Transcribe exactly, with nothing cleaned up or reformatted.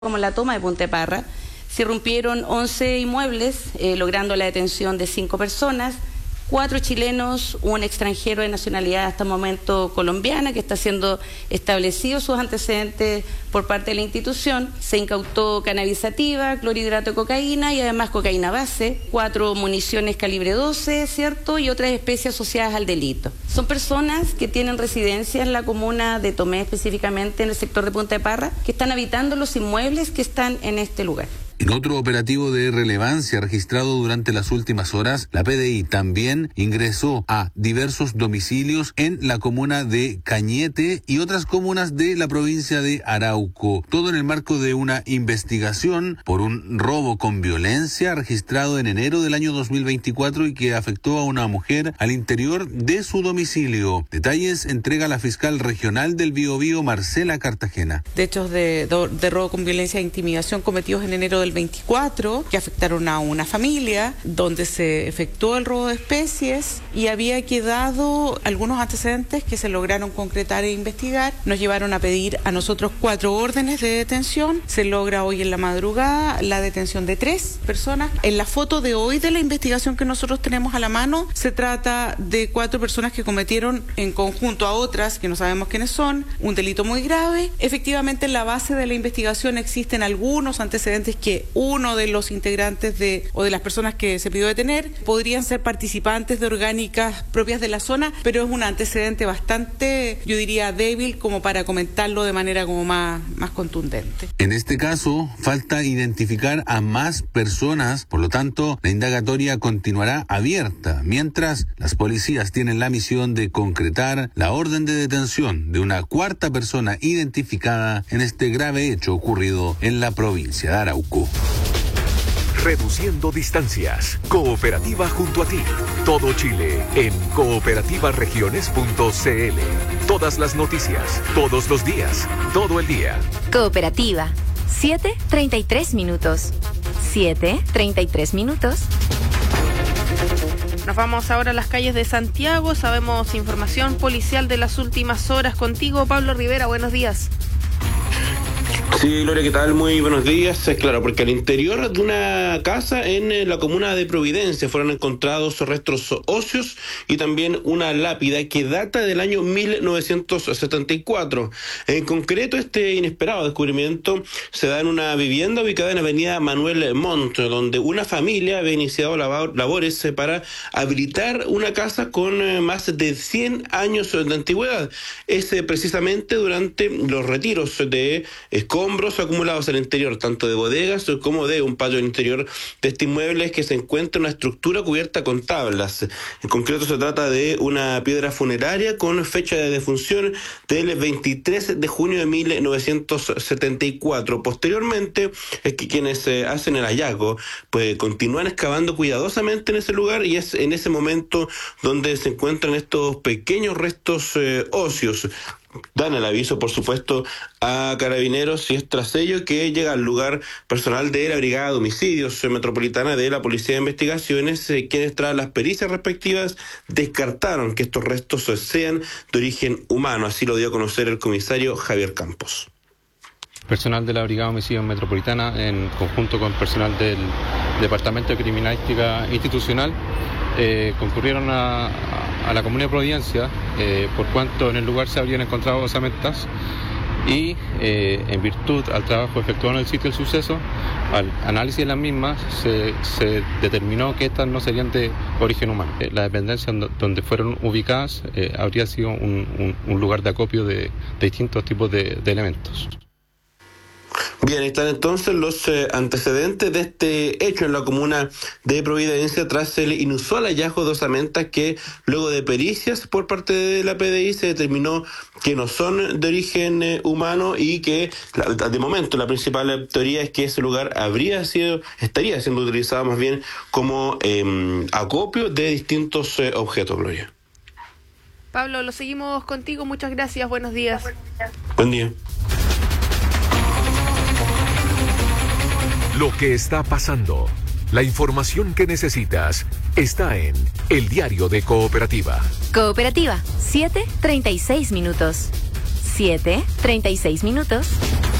como la toma de Punta de Parra, se irrumpieron once inmuebles, eh, logrando la detención de cinco personas, cuatro chilenos, un extranjero de nacionalidad hasta el momento colombiana, que está siendo establecido sus antecedentes por parte de la institución. Se incautó cannabisativa, clorhidrato de cocaína y además cocaína base, cuatro municiones calibre doce, ¿cierto? Y otras especies asociadas al delito. Son personas que tienen residencia en la comuna de Tomé, específicamente en el sector de Punta de Parra, que están habitando los inmuebles que están en este lugar. En otro operativo de relevancia registrado durante las últimas horas, la P D I también ingresó a diversos domicilios en la comuna de Cañete y otras comunas de la provincia de Arauco. Todo en el marco de una investigación por un robo con violencia registrado en enero del año dos mil veinticuatro y que afectó a una mujer al interior de su domicilio. Detalles entrega la fiscal regional del Biobío, Marcela Cartagena. De hechos de, de robo con violencia e intimidación cometidos en enero del veinticuatro, que afectaron a una familia, donde se efectuó el robo de especies y había quedado algunos antecedentes que se lograron concretar e investigar. Nos llevaron a pedir a nosotros cuatro órdenes de detención. Se logra hoy en la madrugada la detención de tres personas. En la foto de hoy de la investigación que nosotros tenemos a la mano, se trata de cuatro personas que cometieron en conjunto a otras, que no sabemos quiénes son, un delito muy grave. Efectivamente, en la base de la investigación existen algunos antecedentes que uno de los integrantes de o de las personas que se pidió detener podrían ser participantes de orgánicas propias de la zona, pero es un antecedente bastante, yo diría, débil como para comentarlo de manera como más, más contundente. En este caso, falta identificar a más personas, por lo tanto, la indagatoria continuará abierta, mientras las policías tienen la misión de concretar la orden de detención de una cuarta persona identificada en este grave hecho ocurrido en la provincia de Arauco. Reduciendo distancias. Cooperativa junto a ti. Todo Chile en cooperativa regiones punto c l. Todas las noticias, todos los días, todo el día. Cooperativa. siete treinta y tres minutos. siete treinta y tres minutos. Nos vamos ahora a las calles de Santiago. Sabemos información policial de las últimas horas. Contigo, Pablo Rivera. Buenos días. Sí, Gloria, ¿qué tal? Muy buenos días. Es claro, porque al interior de una casa en la comuna de Providencia fueron encontrados restos óseos y también una lápida que data del año mil novecientos setenta y cuatro. En concreto, este inesperado descubrimiento se da en una vivienda ubicada en la avenida Manuel Montt, donde una familia había iniciado labores para habilitar una casa con más de cien años de antigüedad. Es precisamente durante los retiros de escombros acumulados en el interior, tanto de bodegas como de un patio interior de este inmueble, que se encuentra una estructura cubierta con tablas. En concreto se trata de una piedra funeraria con fecha de defunción del veintitrés de junio de mil novecientos setenta y cuatro. Posteriormente, es que quienes eh, hacen el hallazgo pues continúan excavando cuidadosamente en ese lugar, y es en ese momento donde se encuentran estos pequeños restos eh, óseos. Dan el aviso, por supuesto, a Carabineros, y es tras ello que llega al lugar personal de la Brigada de Homicidios Metropolitana de la Policía de Investigaciones, eh, quienes tras las pericias respectivas descartaron que estos restos sean de origen humano. Así lo dio a conocer el comisario Javier Campos. Personal de la Brigada de Homicidios Metropolitana, en conjunto con personal del Departamento de Criminalística Institucional, eh, concurrieron a, a la Comuna de Providencia, eh, por cuanto en el lugar se habrían encontrado osamentas y eh, en virtud al trabajo efectuado en el sitio del suceso, al análisis de las mismas, se, se determinó que estas no serían de origen humano. Eh, la dependencia donde fueron ubicadas eh, habría sido un, un, un lugar de acopio de, de distintos tipos de, de elementos. Bien, están entonces los eh, antecedentes de este hecho en la comuna de Providencia tras el inusual hallazgo de osamentas que luego de pericias por parte de la P D I se determinó que no son de origen eh, humano, y que la, de momento la principal teoría es que ese lugar habría sido, estaría siendo utilizado más bien como eh, acopio de distintos eh, objetos, Gloria. Pablo, lo seguimos contigo. Muchas gracias. Buenos días. Buen día. Lo que está pasando, la información que necesitas, está en El Diario de Cooperativa. Cooperativa, siete treinta y seis minutos. siete treinta y seis minutos.